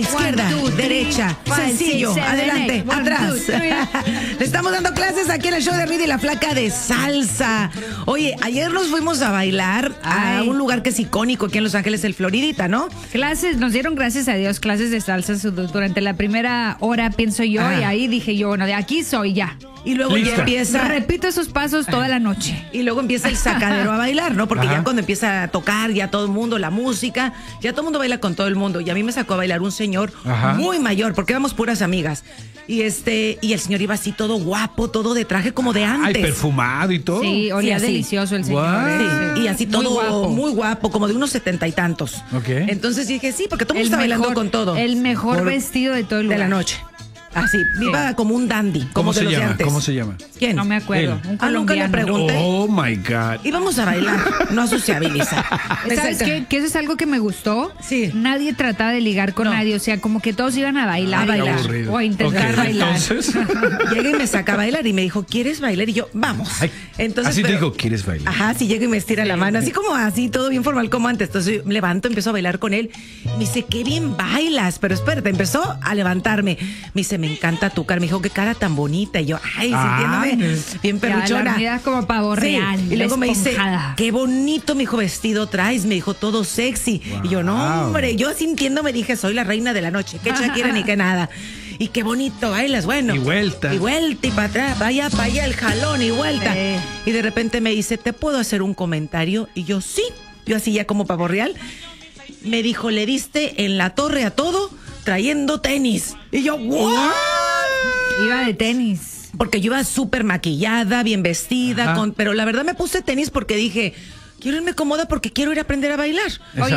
Izquierda, derecha, sencillo, adelante, atrás. Le estamos dando clases aquí en el show de Rita y la Flaca de salsa. Oye, ayer nos fuimos a bailar a un lugar que es icónico aquí en Los Ángeles, el Floridita, ¿no? Clases, nos dieron, gracias a Dios, clases de salsa durante la primera hora, pienso yo, y ahí dije yo, bueno, de aquí soy ya. Y luego ya empieza. Repito esos pasos toda la noche. Y luego empieza el sacadero a bailar, ¿no? Porque ya cuando empieza a tocar, ya todo el mundo, la música, ya todo el mundo baila con todo el mundo. Y a mí me sacó a bailar un señor muy mayor, porque éramos puras amigas. Y y el señor iba así todo guapo, todo de traje como de antes. Ay, perfumado y todo. Sí, olía delicioso el señor. Sí, y así todo muy guapo, como de unos 70 y tantos. Entonces dije, sí, porque todo el mundo está bailando con todo. El mejor vestido de todo el lugar. De la noche. Así, viva como un dandy, como de los de antes. ¿Cómo se llama? ¿Quién? No me acuerdo. Un nunca le colombiano. pregunté. Oh, my God. Íbamos a bailar, no a sociabilizar. ¿Sabes qué? Que eso es algo que me gustó. Sí. Nadie trataba de ligar con nadie, o sea, como que todos iban a bailar. Aburrido. O a intentar bailar. Entonces. Llega y me saca a bailar y me dijo, ¿quieres bailar? Y yo, vamos. Ay, entonces, así te dijo, ¿quieres bailar? Ajá, sí llega y me estira la mano, así como así, todo bien formal como antes. Entonces me levanto, empiezo a bailar con él. Me dice, qué bien bailas. Pero espérate, empezó a levantarme. Me dice, me encanta tu cara. Me dijo, qué cara tan bonita. Y yo, sintiéndome bien perruchona. Ya, la como pavo real. Y luego me dice, esponjada. qué bonito, mi hijo, vestido traes. Me dijo, todo sexy. Y yo, no, hombre, yo sintiéndome dije, soy la reina de la noche. Qué Shakira ni qué nada. Y qué bonito bailas, bueno. Y vuelta. Y vuelta y para atrás, vaya para allá el jalón y vuelta. Y de repente me dice, ¿te puedo hacer un comentario? Y yo, sí. Yo así ya como pavo real. Me dijo, le diste en la torre a todo trayendo tenis. Y yo, ¡wow! Iba de tenis. Porque yo iba súper maquillada, bien vestida, pero la verdad me puse tenis porque dije, quiero irme cómoda porque quiero ir a aprender a bailar. Oye,